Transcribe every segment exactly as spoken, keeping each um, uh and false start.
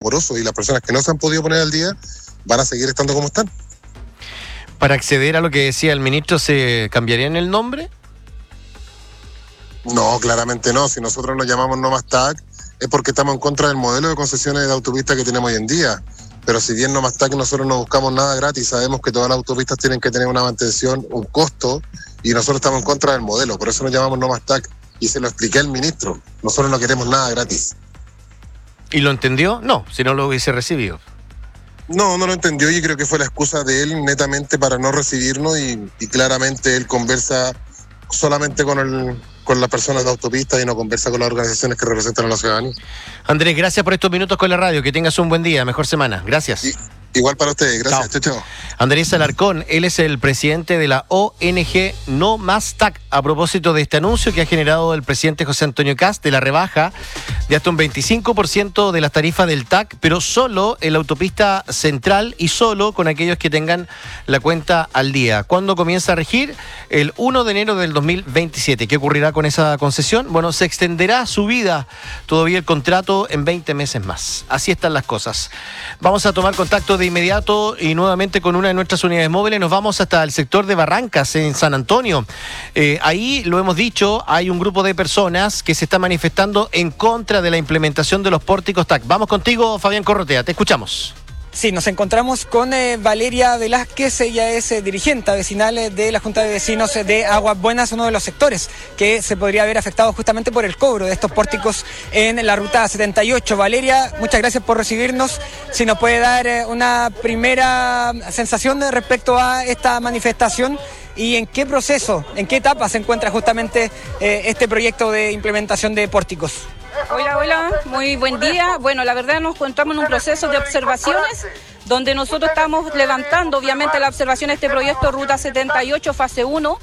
poroso y las personas que no se han podido poner al día van a seguir estando como están. Para acceder a lo que decía el ministro, ¿se cambiarían el nombre? No, claramente no. Si nosotros nos llamamos No Más T A C es porque estamos en contra del modelo de concesiones de autopistas que tenemos hoy en día. Pero si bien No Más T A C nosotros no buscamos nada gratis, sabemos que todas las autopistas tienen que tener una mantención, un costo, y nosotros estamos en contra del modelo. Por eso nos llamamos No Más T A C. Y se lo expliqué al ministro. Nosotros no queremos nada gratis. ¿Y lo entendió? No, si no lo hubiese recibido. No, no lo entendió y creo que fue la excusa de él netamente para no recibirnos y, y claramente él conversa solamente con el, con las personas de autopistas y no conversa con las organizaciones que representan a la ciudadanía. Andrés, gracias por estos minutos con la radio. Que tengas un buen día, mejor semana. Gracias. Y, igual para ustedes. Gracias. Chao, chao. Andrés Alarcón, él es el presidente de la O N G No Más T A C, a propósito de este anuncio que ha generado el presidente José Antonio Kast de la rebaja de hasta un veinticinco por ciento de las tarifas del T A C, pero solo en la autopista central y solo con aquellos que tengan la cuenta al día. ¿Cuándo comienza a regir? El primero de enero del dos mil veintisiete. ¿Qué ocurrirá con esa concesión? Bueno, se extenderá su vida todavía el contrato en veinte meses más. Así están las cosas. Vamos a tomar contacto de inmediato y nuevamente con una de nuestras unidades móviles. Nos vamos hasta el sector de Barrancas, en San Antonio. Eh, ahí, lo hemos dicho, hay un grupo de personas que se está manifestando en contra de la implementación de los pórticos T A C. Vamos contigo, Fabián Corrotea, te escuchamos. Sí, nos encontramos con eh, Valeria Velázquez, ella es eh, dirigente vecinal eh, de la Junta de Vecinos eh, de Aguas Buenas, uno de los sectores que se podría haber afectado justamente por el cobro de estos pórticos en la ruta setenta y ocho. Valeria, muchas gracias por recibirnos. Si nos puede dar eh, una primera sensación eh, respecto a esta manifestación y en qué proceso, en qué etapa se encuentra justamente eh, este proyecto de implementación de pórticos. Hola, hola, muy buen día. Bueno, la verdad nos encontramos en un proceso de observaciones donde nosotros estamos levantando obviamente la observación de este proyecto Ruta setenta y ocho, fase uno.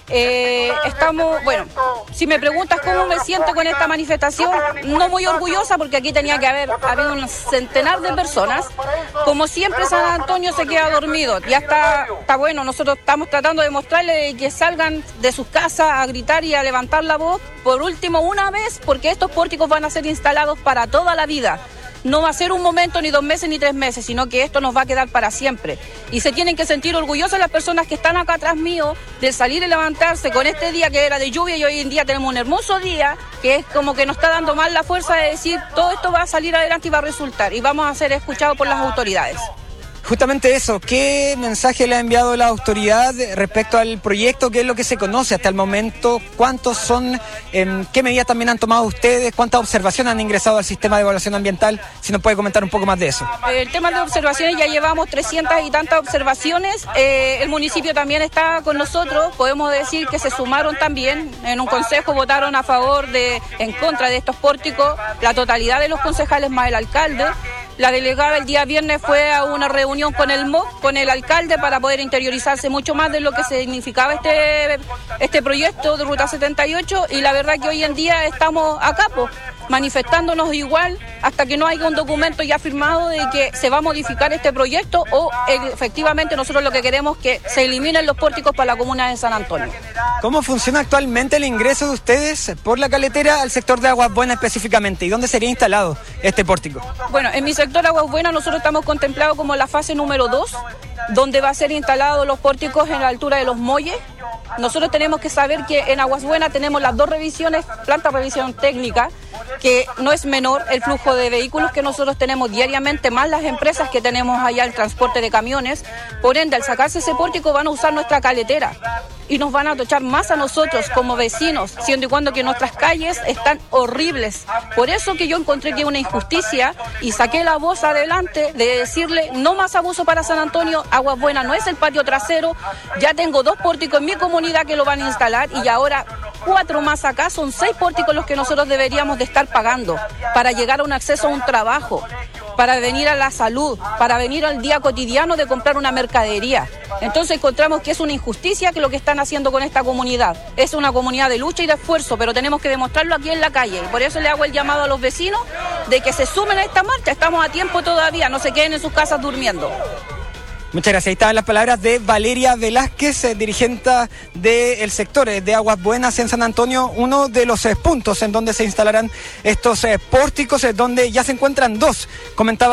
Eh, estamos, bueno, si me preguntas cómo me siento con esta manifestación, no muy orgullosa porque aquí tenía que haber habido un centenar de personas. Como siempre, San Antonio se queda dormido. Ya está, está bueno, nosotros estamos tratando de mostrarles que salgan de sus casas a gritar y a levantar la voz. Por último, una vez, porque estos pórticos van a ser instalados para toda la vida. No va a ser un momento, ni dos meses, ni tres meses, sino que esto nos va a quedar para siempre. Y se tienen que sentir orgullosas las personas que están acá atrás mío de salir y levantarse con este día que era de lluvia y hoy en día tenemos un hermoso día que es como que nos está dando más la fuerza de decir todo esto va a salir adelante y va a resultar y vamos a ser escuchados por las autoridades. Justamente eso, ¿qué mensaje le ha enviado la autoridad respecto al proyecto? ¿Qué es lo que se conoce hasta el momento? ¿Cuántos son? Eh, ¿Qué medidas también han tomado ustedes? ¿Cuántas observaciones han ingresado al sistema de evaluación ambiental? Si nos puede comentar un poco más de eso. El tema de observaciones, ya llevamos trescientas y tantas observaciones. Eh, el municipio también está con nosotros. Podemos decir que se sumaron también. En un consejo votaron a favor de, en contra de estos pórticos, la totalidad de los concejales más el alcalde. La delegada el día viernes fue a una reunión con el M O C, con el alcalde, para poder interiorizarse mucho más de lo que significaba este, este proyecto de Ruta setenta y ocho y la verdad que hoy en día estamos acá, pues, manifestándonos igual hasta que no haya un documento ya firmado de que se va a modificar este proyecto o efectivamente nosotros lo que queremos es que se eliminen los pórticos para la comuna de San Antonio. ¿Cómo funciona actualmente el ingreso de ustedes por la caletera al sector de Aguas Buenas específicamente y dónde sería instalado este pórtico? Bueno, en mi sector Aguas Buenas nosotros estamos contemplados como la fase número dos, donde va a ser instalados los pórticos en la altura de los muelles. Nosotros tenemos que saber que en Aguas Buenas tenemos las dos revisiones, planta de revisión técnica, que no es menor el flujo de vehículos que nosotros tenemos diariamente, más las empresas que tenemos allá, el transporte de camiones. Por ende, al sacarse ese pórtico van a usar nuestra caletera y nos van a atochar más a nosotros como vecinos, siendo y cuando que nuestras calles están horribles. Por eso que yo encontré que es una injusticia y saqué la voz adelante de decirle no más abuso para San Antonio. Aguas Buenas no es el patio trasero, ya tengo dos pórticos en mi comunidad que lo van a instalar y ahora cuatro más acá, son seis pórticos los que nosotros deberíamos de estar pagando para llegar a un acceso a un trabajo, para venir a la salud, para venir al día cotidiano de comprar una mercadería. Entonces encontramos que es una injusticia que lo que están haciendo con esta comunidad. Es una comunidad de lucha y de esfuerzo, pero tenemos que demostrarlo aquí en la calle. Y por eso le hago el llamado a los vecinos de que se sumen a esta marcha. Estamos a tiempo todavía, no se queden en sus casas durmiendo. Muchas gracias. Ahí estaban las palabras de Valeria Velázquez, eh, dirigente del sector eh, de Aguas Buenas en San Antonio, uno de los eh, puntos en donde se instalarán estos eh, pórticos, eh, donde ya se encuentran dos. Comentaba